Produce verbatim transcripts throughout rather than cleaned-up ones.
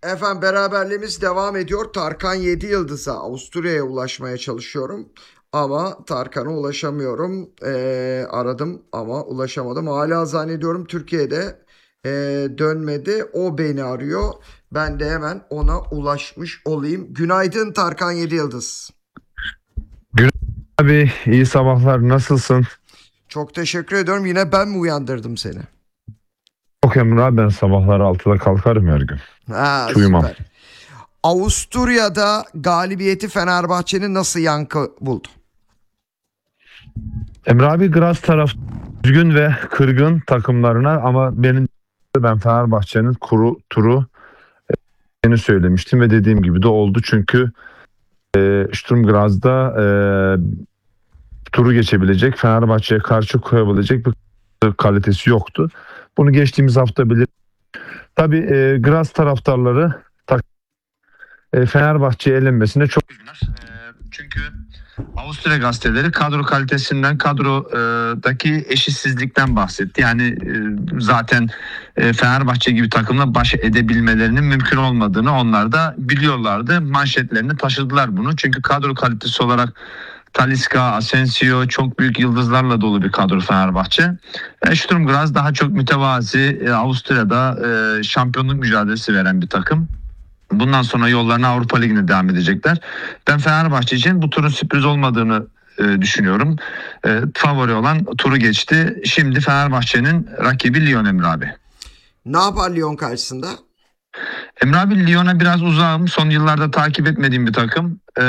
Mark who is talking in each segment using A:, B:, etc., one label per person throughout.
A: Efendim beraberliğimiz devam ediyor. Tarkan yedi yıldıza Avusturya'ya ulaşmaya çalışıyorum. Ama Tarkan'a ulaşamıyorum. Ee, aradım ama ulaşamadım. Hala zannediyorum Türkiye'de ee, dönmedi. O beni arıyor. Ben de hemen ona ulaşmış olayım. Günaydın Tarkan yedi yıldız.
B: Günaydın abi, iyi sabahlar. Nasılsın?
A: Çok teşekkür ediyorum. Yine ben mi uyandırdım seni?
B: Çok Emre abi, ben sabahlar altıda kalkarım her gün.
A: Ha,
B: Hiç uyumam.
A: süper. Avusturya'da galibiyeti Fenerbahçe'nin nasıl yankı buldu?
B: Emre abi, Graz taraf üzgün ve kırgın takımlarına, ama benim ben Fenerbahçe'nin kuru turu e, söylemiştim ve dediğim gibi de oldu. Çünkü e, Sturm Graz'da e, turu geçebilecek, Fenerbahçe'ye karşı koyabilecek bir kalitesi yoktu. Bunu geçtiğimiz hafta bilir. Tabii e, Graz taraftarları e, Fenerbahçe'ye elenmesine çok üzgünler. E, çünkü Avusturya gazeteleri kadro kalitesinden, kadrodaki eşitsizlikten bahsetti. Yani e, zaten e, Fenerbahçe gibi takımla baş edebilmelerinin mümkün olmadığını onlar da biliyorlardı. Manşetlerini taşıdılar bunu. Çünkü kadro kalitesi olarak Talisca, Asensio, çok büyük yıldızlarla dolu bir kadro Fenerbahçe. E, Sturm Graz daha çok mütevazi, e, Avusturya'da e, şampiyonluk mücadelesi veren bir takım. Bundan sonra yollarına Avrupa Ligi'ne devam edecekler. Ben Fenerbahçe için bu turun sürpriz olmadığını e, düşünüyorum. E, favori olan turu geçti. Şimdi Fenerbahçe'nin rakibi Lyon Emre abi.
A: Ne yapar Lyon karşısında?
B: Emre abi, Lyon'a biraz uzağım. Son yıllarda takip etmediğim bir takım. Ee,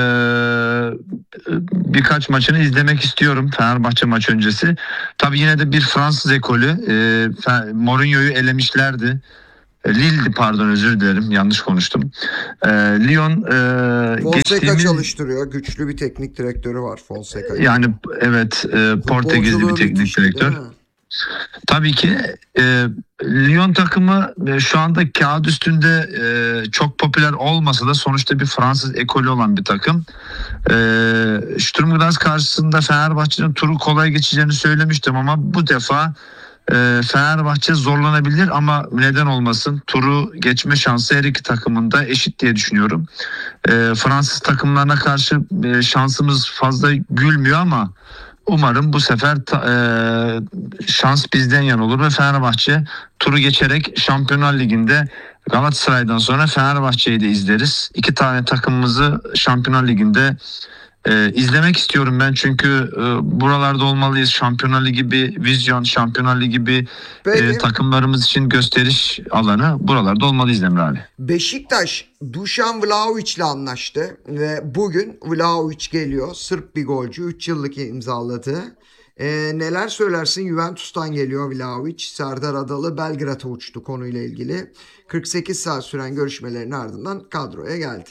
B: birkaç maçını izlemek istiyorum Fenerbahçe maç öncesi. Tabii yine de bir Fransız ekolü. Ee, Mourinho'yu elemişlerdi. Lille, pardon, özür dilerim, yanlış konuştum. Ee, Lyon e,
A: Fonseca
B: geçtiğimiz...
A: çalıştırıyor. Güçlü bir teknik direktörü var Fonseca.
B: Yani evet, e, Portekizli bir teknik direktör. Tabii ki e, Lyon takımı e, şu anda kağıt üstünde e, çok popüler olmasa da sonuçta bir Fransız ekolü olan bir takım. E, Sturm Graz karşısında Fenerbahçe'nin turu kolay geçeceğini söylemiştim ama bu defa e, Fenerbahçe zorlanabilir, ama neden olmasın, turu geçme şansı her iki takımın da eşit diye düşünüyorum. E, Fransız takımlarına karşı e, şansımız fazla gülmüyor ama umarım bu sefer ta, e, şans bizden yan olur ve Fenerbahçe turu geçerek Şampiyonlar Ligi'nde Galatasaray'dan sonra Fenerbahçe'yi de izleriz. İki tane takımımızı Şampiyonlar Ligi'nde e, izlemek istiyorum ben, çünkü e, buralarda olmalıyız. Şampiyonlar Ligi bir vizyon, Şampiyonlar Ligi bir e, takımlarımız için gösteriş alanı. Buralarda olmalıyız Emre abi.
A: Beşiktaş Dušan Vlahović ile anlaştı ve bugün Vlahović geliyor. Sırp bir golcü, üç yıllık imzaladı. Ee, neler söylersin? Juventus'tan geliyor Vlahović. Serdar Adalı Belgrad'a uçtu konuyla ilgili. kırk sekiz saat süren görüşmelerin ardından kadroya geldi.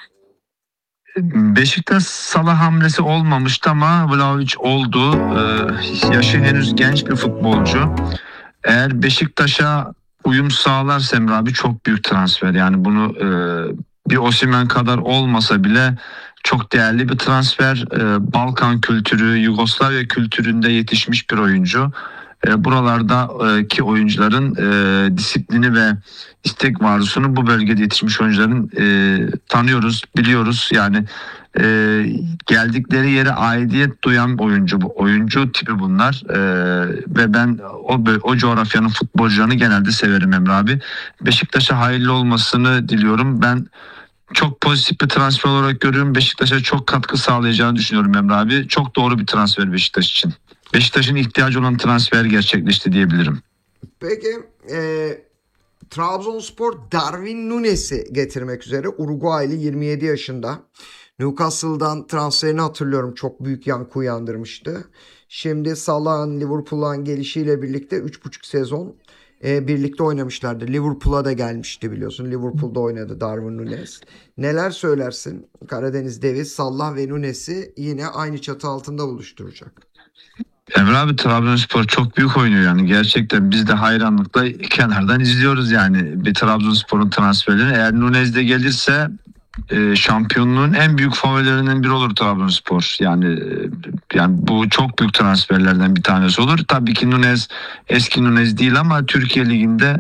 B: Beşiktaş Salah hamlesi olmamıştı ama Vlahović oldu. Ee, yaşı henüz genç bir futbolcu. Eğer Beşiktaş'a uyum sağlarsa Emre abi, çok büyük transfer. Yani bunu e, bir Osimhen kadar olmasa bile çok değerli bir transfer. E, Balkan kültürü, Yugoslavya kültüründe yetişmiş bir oyuncu. E, buralardaki oyuncuların e, disiplini ve istek varzusunu bu bölgede yetişmiş oyuncuların e, tanıyoruz, biliyoruz. Yani e, geldikleri yere aidiyet duyan oyuncu, bu oyuncu tipi bunlar. E, ve ben o o coğrafyanın futbolcularını genelde severim Emre abi. Beşiktaş'a hayırlı olmasını diliyorum. Ben çok pozitif bir transfer olarak görüyorum. Beşiktaş'a çok katkı sağlayacağını düşünüyorum Emre abi. Çok doğru bir transfer Beşiktaş için. Beşiktaş'ın ihtiyacı olan transfer gerçekleşti diyebilirim.
A: Peki e, Trabzonspor Darwin Núñez'i getirmek üzere. Uruguaylı, yirmi yedi yaşında. Newcastle'dan transferini hatırlıyorum. Çok büyük yankı uyandırmıştı. Şimdi Salah'ın Liverpool'dan gelişiyle birlikte üç buçuk sezon e, birlikte oynamışlardı. Liverpool'a da gelmişti biliyorsun. Liverpool'da oynadı Darwin Núñez. Neler söylersin? Karadeniz devi Salah ve Núñez'i yine aynı çatı altında buluşturacak.
B: Emre abi, Trabzonspor çok büyük oynuyor yani, gerçekten biz de hayranlıkla kenardan izliyoruz yani bir Trabzonspor'un transferlerini. Eğer Núñez de gelirse e, şampiyonluğun en büyük favorilerinden biri olur Trabzonspor. Yani e, yani bu çok büyük transferlerden bir tanesi olur. Tabii ki Núñez eski Núñez değil ama Türkiye Ligi'nde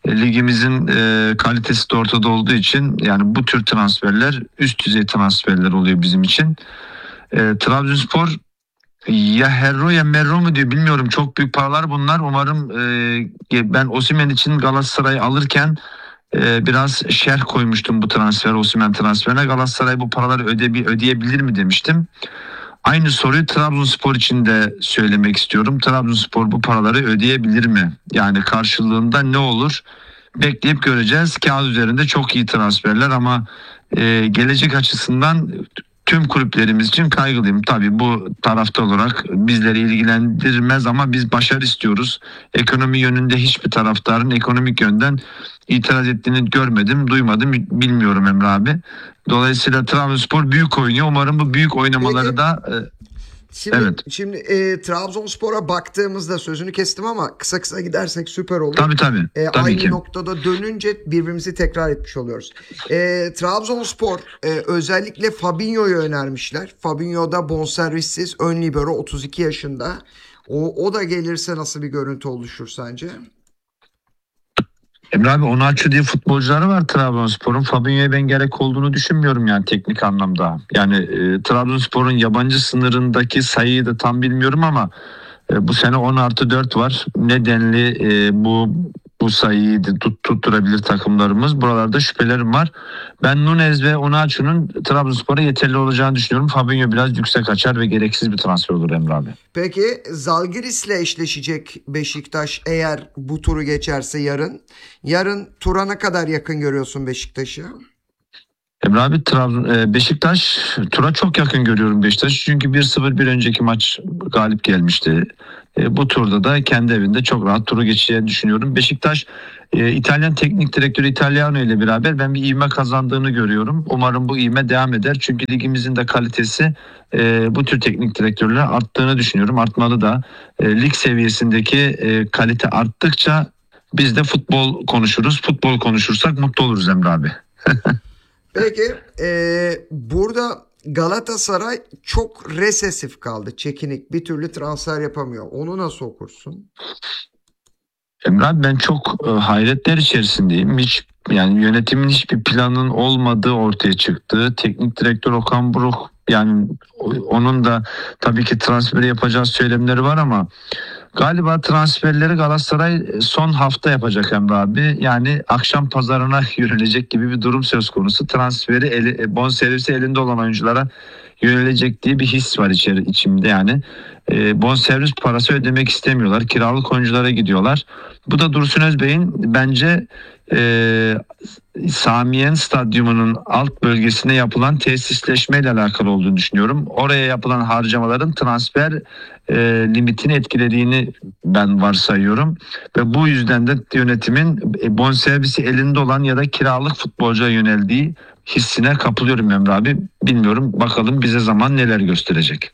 B: E, ligimizin e, kalitesi de ortada olduğu için yani bu tür transferler üst düzey transferler oluyor bizim için. E, Trabzonspor ya Herro ya Merro mu diyor bilmiyorum, çok büyük paralar bunlar. Umarım e, ben Osimhen için Galatasaray'ı alırken e, biraz şerh koymuştum bu transfer, Osimhen transferine. Galatasaray bu paraları öde, ödeyebilir mi demiştim. Aynı soruyu Trabzonspor için de söylemek istiyorum. Trabzonspor bu paraları ödeyebilir mi? Yani karşılığında ne olur? Bekleyip göreceğiz. Kağıt üzerinde çok iyi transferler ama e, gelecek açısından tüm kulüplerimiz için kaygılıyım. Tabii bu tarafta olarak bizleri ilgilendirmez ama biz başarı istiyoruz. Ekonomi yönünde hiçbir taraftarın ekonomik yönden itiraz ettiğini görmedim, duymadım, bilmiyorum Emre abi. Dolayısıyla Trabzonspor büyük oynuyor. Umarım bu büyük oynamaları
A: Peki.
B: da e,
A: Şimdi,
B: evet.
A: şimdi e, Trabzonspor'a baktığımızda sözünü kestim ama kısa kısa gidersek süper olur.
B: Tabii tabii.
A: E,
B: tabii
A: aynı
B: ki.
A: noktada dönünce birbirimizi tekrar etmiş oluyoruz. E, Trabzonspor e, özellikle Fabinho'yu önermişler. Fabinho da bonservissiz ön libero, otuz iki yaşında. O, o da gelirse nasıl bir görüntü oluşur sence?
B: Emre abi, Onaçu diye futbolcuları var Trabzonspor'un. Fabinho'ya ben gerek olduğunu düşünmüyorum yani teknik anlamda. Yani e, Trabzonspor'un yabancı sınırındaki sayıyı da tam bilmiyorum ama e, bu sene on artı dört var. Nedenli e, bu bu sayıyı tut, tutturabilir takımlarımız. Buralarda şüphelerim var. Ben Nunez ve Onaçu'nun Trabzonspor'a yeterli olacağını düşünüyorum. Fabinho biraz yüksek açar ve gereksiz bir transfer olur Emre abi.
A: Peki Zalgiris'le eşleşecek Beşiktaş eğer bu turu geçerse yarın. Yarın tura ne kadar yakın görüyorsun Beşiktaş'ı?
B: Emre abi, Trabzon, Beşiktaş tura çok yakın görüyorum Beşiktaş. Çünkü bir sıfır bir önceki maç galip gelmişti. E, bu turda da kendi evinde çok rahat turu geçeceğini düşünüyorum. Beşiktaş e, İtalyan teknik direktörü Italiano ile beraber ben bir ivme kazandığını görüyorum. Umarım bu ivme devam eder. Çünkü ligimizin de kalitesi e, bu tür teknik direktörler arttığını düşünüyorum. Artmalı da. E, lig seviyesindeki e, kalite arttıkça biz de futbol konuşuruz. Futbol konuşursak mutlu oluruz Emre abi.
A: Peki e, burada Galatasaray çok resesif kaldı. Çekinik, bir türlü transfer yapamıyor. Onu nasıl okursun?
B: Emre abi, ben çok e, hayretler içerisindeyim. Hiç yani yönetimin hiçbir planın olmadığı ortaya çıktı. Teknik direktör Okan Buruk, yani onun da tabii ki transferi yapacağı söylemleri var ama galiba transferleri Galatasaray son hafta yapacak Emre abi. Yani akşam pazarına yönelecek gibi bir durum söz konusu. Transferi eli, bonservisi elinde olan oyunculara yönelecek diye bir his var içeri, içimde yani. E, bonservis parası ödemek istemiyorlar. Kiralık oyunculara gidiyorlar. Bu da Dursun Özbey'in bence e, Samiyen Stadyumu'nun alt bölgesine yapılan tesisleşmeyle alakalı olduğunu düşünüyorum. Oraya yapılan harcamaların transfer e, limitini etkilediğini ben varsayıyorum. Ve bu yüzden de yönetimin e, bonservisi elinde olan ya da kiralık futbolcuya yöneldiği hissine kapılıyorum Emre abi. Bilmiyorum, bakalım bize zaman neler gösterecek.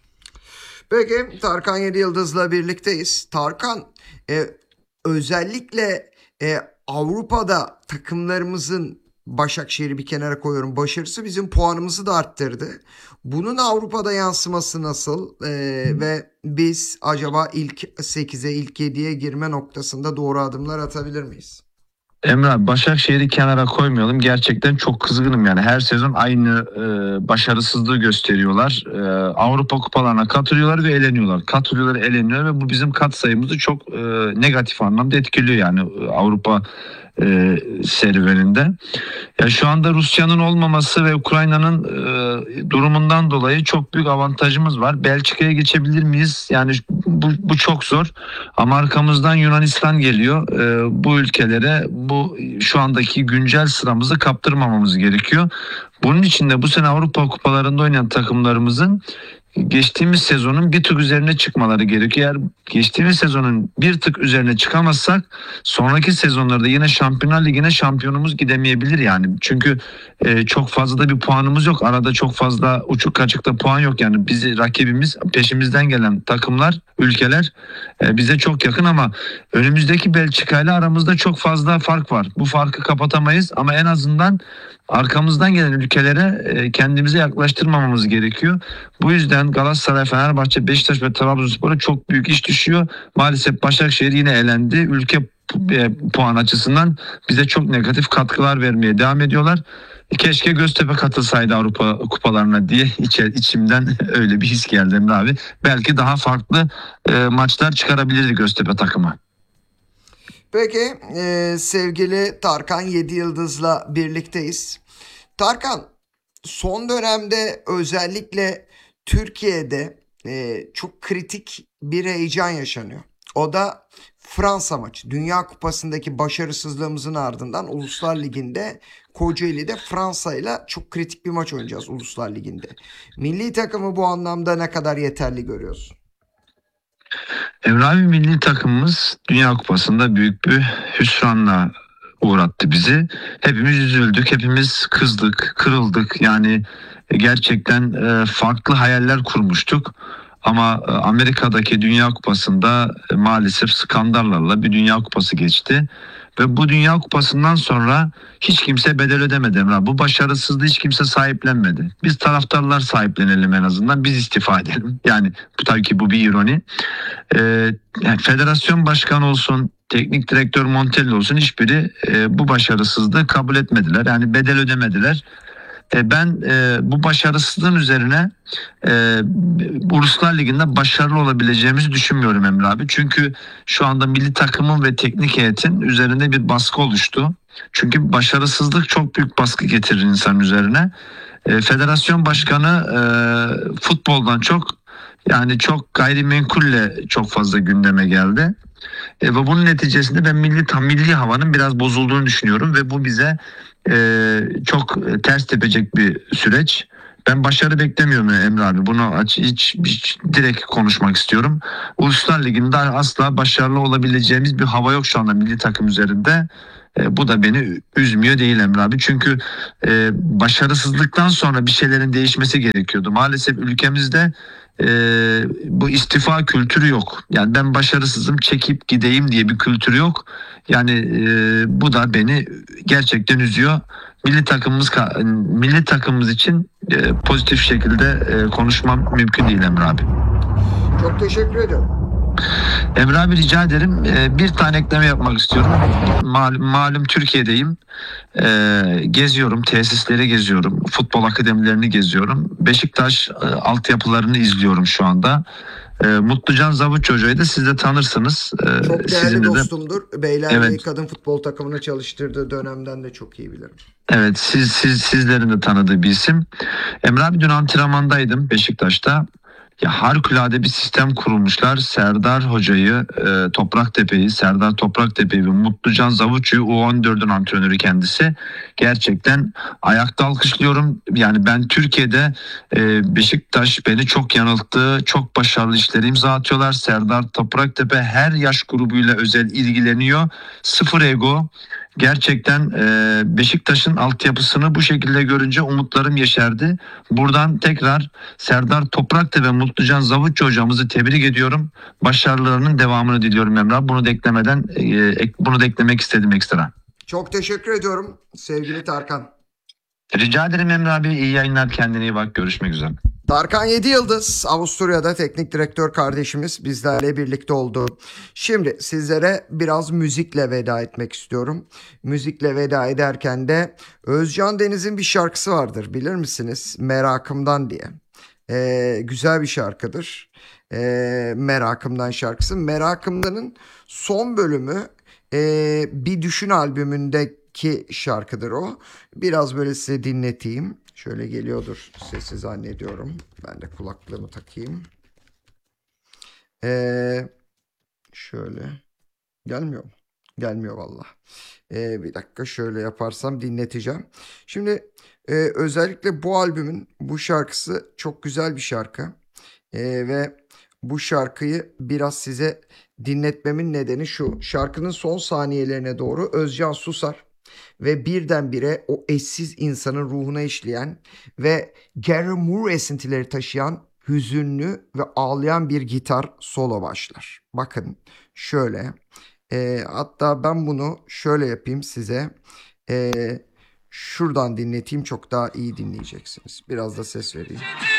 A: Peki Tarkan Yedi Yıldız'la birlikteyiz. Tarkan e, özellikle e, Avrupa'da takımlarımızın, Başakşehir'i bir kenara koyuyorum, başarısı bizim puanımızı da arttırdı. Bunun Avrupa'da yansıması nasıl? E, ve biz acaba ilk sekize, ilk yediye girme noktasında doğru adımlar atabilir miyiz?
B: Emre abi, Başakşehir'i kenara koymayalım. Gerçekten çok kızgınım yani. Her sezon aynı e, başarısızlığı gösteriyorlar. E, Avrupa kupalarına katılıyorlar ve eleniyorlar. Katılıyorlar, eleniyor ve bu bizim kat sayımızı çok e, negatif anlamda etkiliyor yani e, Avrupa e, serüveninde. Ya şu anda Rusya'nın olmaması ve Ukrayna'nın e, durumundan dolayı çok büyük avantajımız var. Belçika'ya geçebilir miyiz? Yani bu, bu çok zor. Ama arkamızdan Yunanistan geliyor. E, bu ülkelere bu şu andaki güncel sıramızı kaptırmamamız gerekiyor. Bunun için de bu sene Avrupa kupalarında oynayan takımlarımızın geçtiğimiz sezonun bir tık üzerine çıkmaları gerekiyor. Eğer geçtiğimiz sezonun bir tık üzerine çıkamazsak sonraki sezonlarda yine Şampiyonlar Ligi'ne şampiyonumuz gidemeyebilir yani. Çünkü e, çok fazla da bir puanımız yok. Arada çok fazla uçuk kaçıkta puan yok yani. Bizi rakibimiz, peşimizden gelen takımlar, ülkeler e, bize çok yakın ama önümüzdeki Belçika ile aramızda çok fazla fark var. Bu farkı kapatamayız ama en azından arkamızdan gelen ülkelere kendimize yaklaştırmamamız gerekiyor. Bu yüzden Galatasaray, Fenerbahçe, Beşiktaş ve Trabzonspor'a çok büyük iş düşüyor. Maalesef Başakşehir yine elendi. Ülke e, puan açısından bize çok negatif katkılar vermeye devam ediyorlar. Keşke Göztepe katılsaydı Avrupa kupalarına diye içer, içimden öyle bir his geldi Emre abi. Belki daha farklı e, maçlar çıkarabilirdi Göztepe takımı.
A: Peki e, sevgili Tarkan Yedi Yıldız'la birlikteyiz. Tarkan, son dönemde özellikle Türkiye'de e, çok kritik bir heyecan yaşanıyor. O da Fransa maçı. Dünya Kupası'ndaki başarısızlığımızın ardından Uluslar Ligi'nde Kocaeli'de Fransa ile çok kritik bir maç oynayacağız Uluslar Ligi'nde. Milli takımı bu anlamda ne kadar yeterli görüyorsun?
B: Emre abi, milli takımımız Dünya Kupası'nda büyük bir hüsranla uğrattı bizi. Hepimiz üzüldük, hepimiz kızdık, kırıldık. Yani gerçekten e, farklı hayaller kurmuştuk. Ama e, Amerika'daki Dünya Kupası'nda e, maalesef skandallarla bir Dünya Kupası geçti. Ve bu Dünya Kupası'ndan sonra hiç kimse bedel ödemedi Emrah. Bu başarısızlığı hiç kimse sahiplenmedi. Biz taraftarlar sahiplenelim en azından. Biz istifa edelim. Yani bu tabii ki bu bir ironi. Ee, yani federasyon başkanı olsun, teknik direktör Montella olsun, hiçbiri e, bu başarısızlığı kabul etmediler. Yani bedel ödemediler. E, ben e, bu başarısızlığın üzerine e, Uluslar Ligi'nde başarılı olabileceğimizi düşünmüyorum Emre abi. Çünkü şu anda milli takımın ve teknik heyetin üzerinde bir baskı oluştu. Çünkü başarısızlık çok büyük baskı getirir insanın üzerine. E, federasyon başkanı e, futboldan çok, yani çok gayrimenkulle çok fazla gündeme geldi. E, ve bunun neticesinde ben milli tam milli havanın biraz bozulduğunu düşünüyorum ve bu bize e, çok ters tepecek bir süreç. Ben başarı beklemiyorum Emre abi. Bunu aç, hiç, hiç direkt konuşmak istiyorum. Uluslar Ligi'nde asla başarılı olabileceğimiz bir hava yok şu anda milli takım üzerinde. E, bu da beni üzmüyor değil Emre abi. Çünkü e, başarısızlıktan sonra bir şeylerin değişmesi gerekiyordu. Maalesef ülkemizde e, bu istifa kültürü yok. Yani ben başarısızım, çekip gideyim diye bir kültür yok. Yani e, bu da beni gerçekten üzüyor. Milli takımımız milli takımımız için e, pozitif şekilde e, konuşmam mümkün değil Emre abi.
A: Çok teşekkür ederim.
B: Emre abi, rica ederim. Ee, bir tane ekleme yapmak istiyorum. Malum, malum Türkiye'deyim. Ee, geziyorum, tesisleri geziyorum. Futbol akademilerini geziyorum. Beşiktaş e, altyapılarını izliyorum şu anda. E, Mutlucan Zavuç Hoca'yı da siz de tanırsınız. E,
A: Çok değerli
B: sizinle de,
A: dostumdur. Beylerbeyi
B: evet,
A: kadın futbol takımını çalıştırdığı dönemden de çok iyi bilirim.
B: evet, siz siz sizlerin de tanıdığı bir isim. Emre abi, dün antrenmandaydım Beşiktaş'ta. Ya harikulade bir sistem kurulmuşlar. Serdar Hoca'yı, e, Topraktepe'yi, Serdar Topraktepe'yi ve Mutlucan Zavuç'u, U on dördün antrenörü kendisi. Gerçekten ayakta alkışlıyorum. Yani ben Türkiye'de e, Beşiktaş beni çok yanılttı. Çok başarılı işleri imza atıyorlar. Serdar Topraktepe her yaş grubuyla özel ilgileniyor. Sıfır ego. Gerçekten e, Beşiktaş'ın altyapısını bu şekilde görünce umutlarım yeşerdi. Buradan tekrar Serdar Topraktepe ve Mutlucan Zavutçu hocamızı tebrik ediyorum. Başarılarının devamını diliyorum Emrah. Bunu da eklemeden e, bunu da eklemek istedim ekstra.
A: Çok teşekkür ediyorum sevgili Tarkan.
B: Rica ederim Emre abi. İyi yayınlar, kendine iyi bak. Görüşmek üzere.
A: Tarkan Yedi Yıldız, Avusturya'da teknik direktör kardeşimiz bizlerle birlikte oldu. Şimdi sizlere biraz müzikle veda etmek istiyorum. Müzikle veda ederken de Özcan Deniz'in bir şarkısı vardır, bilir misiniz? Merakımdan diye. Ee, güzel bir şarkıdır. Ee, Merakımdan şarkısı. Merakımdan'ın son bölümü e, Bir Düşün albümündeki şarkıdır o. Biraz böyle size dinleteyim. Şöyle geliyordur sesi zannediyorum. Ben de kulaklığımı takayım. Ee, şöyle. Gelmiyor mu? Gelmiyor valla. Ee, bir dakika şöyle yaparsam dinleteceğim. Şimdi e, özellikle bu albümün bu şarkısı çok güzel bir şarkı. Ee, ve bu şarkıyı biraz size dinletmemin nedeni şu. Şarkının son saniyelerine doğru Özcan susar. Ve birdenbire o eşsiz insanın ruhuna işleyen ve Gary Moore esintileri taşıyan hüzünlü ve ağlayan bir gitar solo başlar. Bakın şöyle. E, hatta ben bunu şöyle yapayım size. E, şuradan dinleteyim, çok daha iyi dinleyeceksiniz. Biraz da ses vereyim.